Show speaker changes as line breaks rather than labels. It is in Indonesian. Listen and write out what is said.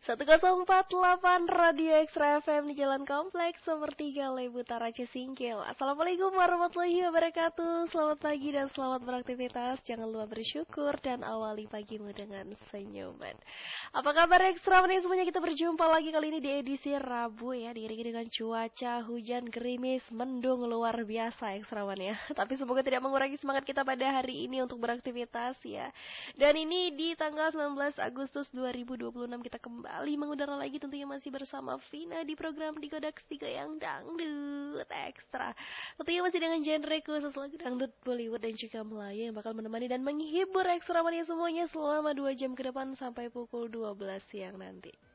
1048 Radio Extra FM di Jalan Kompleks Sepertiga Lebu Tarace Singkil. Assalamualaikum warahmatullahi wabarakatuh. Selamat pagi dan selamat beraktivitas. Jangan lupa bersyukur dan awali pagimu dengan senyuman. Apa kabar Extra nih semuanya? Kita berjumpa lagi kali ini di edisi Rabu ya, diiringi dengan cuaca hujan gerimis mendung luar biasa Extra ya. Tapi semoga tidak mengurangi semangat kita pada hari ini untuk beraktivitas ya. Dan ini di tanggal 19 Agustus 2026 kita kembali mengudara lagi, tentunya masih bersama Vina di program Digodax 3 yang dangdut ekstra. Tentunya masih dengan genre khusus lagu dangdut, Bollywood dan juga Melayu yang bakal menemani dan menghibur ekstra mania semuanya selama 2 jam ke depan sampai pukul 12 siang nanti.